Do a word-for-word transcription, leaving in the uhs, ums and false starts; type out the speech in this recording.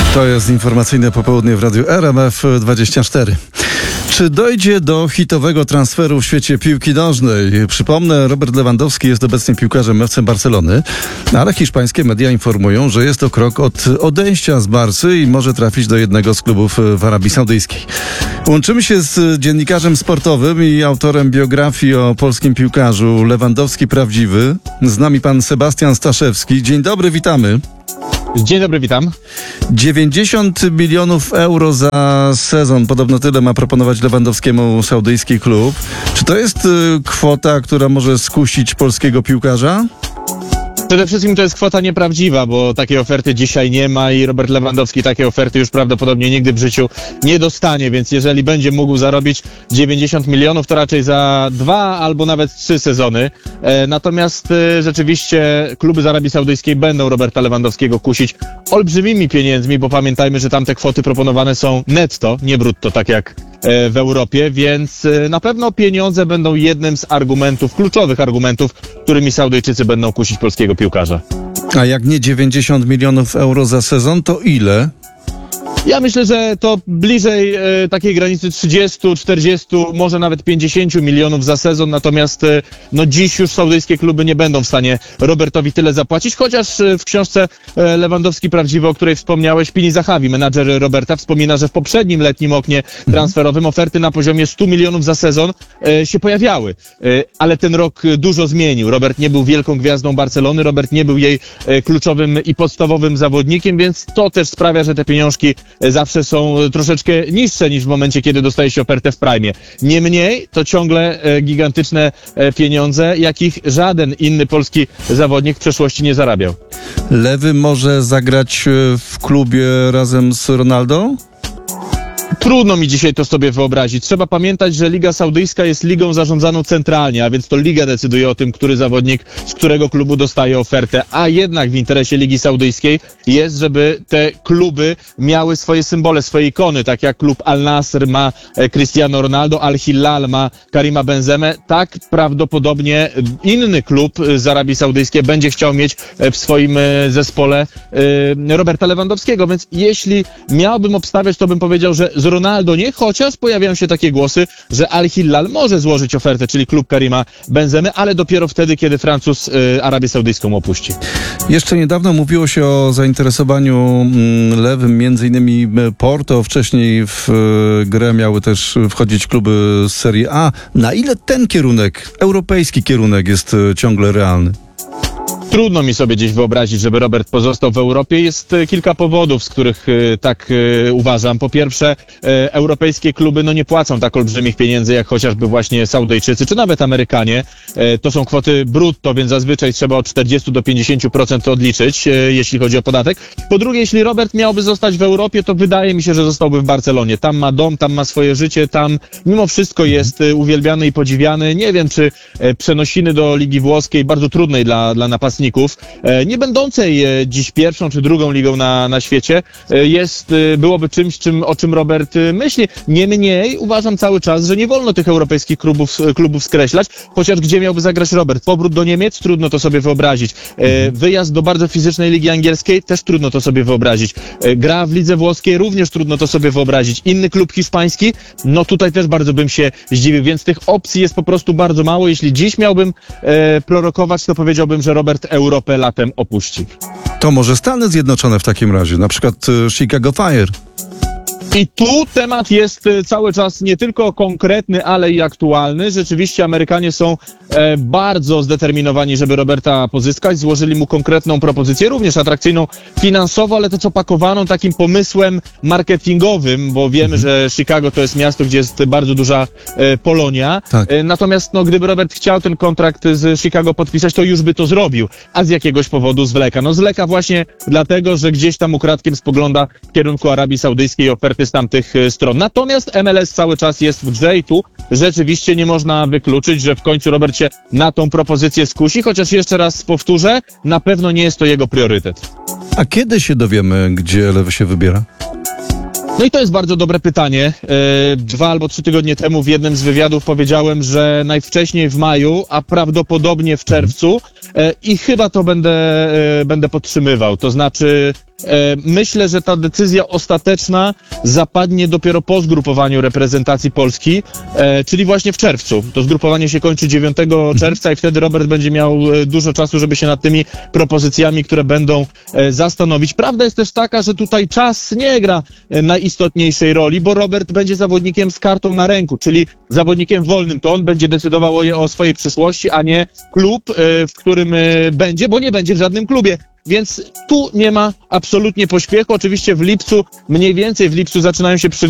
To jest informacyjne popołudnie w Radiu R M F dwadzieścia cztery. Czy dojdzie do hitowego transferu w świecie piłki nożnej? Przypomnę, Robert Lewandowski jest obecnie piłkarzem F C Barcelony, ale hiszpańskie media informują, że jest to krok od odejścia z Barcy i może trafić do jednego z klubów w Arabii Saudyjskiej. Łączymy się z dziennikarzem sportowym i autorem biografii o polskim piłkarzu Lewandowski Prawdziwy. Z nami pan Sebastian Staszewski. Dzień dobry, witamy. Dzień dobry, witam. dziewięćdziesiąt milionów euro za sezon. Podobno tyle ma proponować Lewandowskiemu saudyjski klub. Czy to jest y, kwota, która może skusić polskiego piłkarza? Przede wszystkim to jest kwota nieprawdziwa, bo takiej oferty dzisiaj nie ma i Robert Lewandowski takiej oferty już prawdopodobnie nigdy w życiu nie dostanie, więc jeżeli będzie mógł zarobić dziewięćdziesiąt milionów, to raczej za dwa albo nawet trzy sezony. E, natomiast e, rzeczywiście kluby z Arabii Saudyjskiej będą Roberta Lewandowskiego kusić olbrzymimi pieniędzmi, bo pamiętajmy, że tamte kwoty proponowane są netto, nie brutto, tak jak e, w Europie, więc e, na pewno pieniądze będą jednym z argumentów, kluczowych argumentów, którymi Saudyjczycy będą kusić polskiego piłkarza. A jak nie dziewięćdziesiąt milionów euro za sezon, to ile? Ja myślę, że to bliżej e, takiej granicy trzydziestu, czterdziestu, może nawet pięćdziesięciu milionów za sezon, natomiast e, no dziś już saudyjskie kluby nie będą w stanie Robertowi tyle zapłacić, chociaż e, w książce e, Lewandowski Prawdziwy, o której wspomniałeś, Pini Zahawi, menadżer Roberta, wspomina, że w poprzednim letnim oknie transferowym oferty na poziomie stu milionów za sezon e, się pojawiały, e, ale ten rok dużo zmienił. Robert nie był wielką gwiazdą Barcelony, Robert nie był jej e, kluczowym i podstawowym zawodnikiem, więc to też sprawia, że te pieniążki zawsze są troszeczkę niższe niż w momencie, kiedy dostaje się ofertę w prime. Niemniej to ciągle e, gigantyczne e, pieniądze, jakich żaden inny polski zawodnik w przeszłości nie zarabiał. Lewy może zagrać w klubie razem z Ronaldo? Trudno mi dzisiaj to sobie wyobrazić. Trzeba pamiętać, że Liga Saudyjska jest ligą zarządzaną centralnie, a więc to Liga decyduje o tym, który zawodnik z którego klubu dostaje ofertę, a jednak w interesie Ligi Saudyjskiej jest, żeby te kluby miały swoje symbole, swoje ikony, tak jak klub Al-Nasr ma Cristiano Ronaldo, Al-Hilal ma Karima Benzemę, tak prawdopodobnie inny klub z Arabii Saudyjskiej będzie chciał mieć w swoim zespole Roberta Lewandowskiego, więc jeśli miałbym obstawiać, to bym powiedział, że z Ronaldo nie, chociaż pojawiają się takie głosy, że Al-Hilal może złożyć ofertę, czyli klub Karima Benzemy, ale dopiero wtedy, kiedy Francuz y, Arabię Saudyjską opuści. Jeszcze niedawno mówiło się o zainteresowaniu mm, lewym, między innymi Porto. Wcześniej w y, grę miały też wchodzić kluby z Serie A. Na ile ten kierunek, europejski kierunek jest y, ciągle realny? Trudno mi sobie gdzieś wyobrazić, żeby Robert pozostał w Europie. Jest kilka powodów, z których e, tak e, uważam. Po pierwsze, e, europejskie kluby no nie płacą tak olbrzymich pieniędzy, jak chociażby właśnie Saudyjczycy, czy nawet Amerykanie. E, to są kwoty brutto, więc zazwyczaj trzeba od czterdziestu do pięćdziesięciu procent odliczyć, e, jeśli chodzi o podatek. Po drugie, jeśli Robert miałby zostać w Europie, to wydaje mi się, że zostałby w Barcelonie. Tam ma dom, tam ma swoje życie, tam mimo wszystko jest e, uwielbiany i podziwiany. Nie wiem, czy e, przenosiny do Ligi Włoskiej, bardzo trudnej dla, dla napastników, nie będącej dziś pierwszą czy drugą ligą na, na świecie, jest, byłoby czymś, czym, o czym Robert myśli. Niemniej uważam cały czas, że nie wolno tych europejskich klubów, klubów skreślać, chociaż gdzie miałby zagrać Robert? Powrót do Niemiec? Trudno to sobie wyobrazić. Wyjazd do bardzo fizycznej ligi angielskiej? Też trudno to sobie wyobrazić. Gra w lidze włoskiej? Również trudno to sobie wyobrazić. Inny klub hiszpański? No tutaj też bardzo bym się zdziwił, więc tych opcji jest po prostu bardzo mało. Jeśli dziś miałbym e, prorokować, to powiedziałbym, że Robert Europę latem opuści. To może Stany Zjednoczone w takim razie, na przykład Chicago Fire. I tu temat jest cały czas nie tylko konkretny, ale i aktualny. Rzeczywiście Amerykanie są e, bardzo zdeterminowani, żeby Roberta pozyskać. Złożyli mu konkretną propozycję, również atrakcyjną finansowo, ale to co pakowaną takim pomysłem marketingowym, bo wiemy, mhm. że Chicago to jest miasto, gdzie jest bardzo duża e, Polonia. Tak. E, natomiast no, gdyby Robert chciał ten kontrakt z Chicago podpisać, to już by to zrobił, a z jakiegoś powodu zwleka. No zwleka właśnie dlatego, że gdzieś tam ukradkiem spogląda w kierunku Arabii Saudyjskiej i oferty z tamtych stron. Natomiast M L S cały czas jest w grze i tu rzeczywiście nie można wykluczyć, że w końcu Robert się na tą propozycję skusi, chociaż jeszcze raz powtórzę, na pewno nie jest to jego priorytet. A kiedy się dowiemy, gdzie lewy się wybiera? No i to jest bardzo dobre pytanie. Dwa albo trzy tygodnie temu w jednym z wywiadów powiedziałem, że najwcześniej w maju, a prawdopodobnie w czerwcu i chyba to będę, będę podtrzymywał. To znaczy E, myślę, że ta decyzja ostateczna zapadnie dopiero po zgrupowaniu reprezentacji Polski, e, czyli właśnie w czerwcu. To zgrupowanie się kończy dziewiątego czerwca i wtedy Robert będzie miał e, dużo czasu, żeby się nad tymi propozycjami, które będą e, zastanowić. Prawda jest też taka, że tutaj czas nie gra e, najistotniejszej roli, bo Robert będzie zawodnikiem z kartą na ręku, czyli zawodnikiem wolnym. To on będzie decydował o, o swojej przyszłości, a nie klub, e, w którym e, będzie, bo nie będzie w żadnym klubie. Więc tu nie ma absolutnie pośpiechu. Oczywiście w lipcu, mniej więcej w lipcu zaczynają się przygotowania.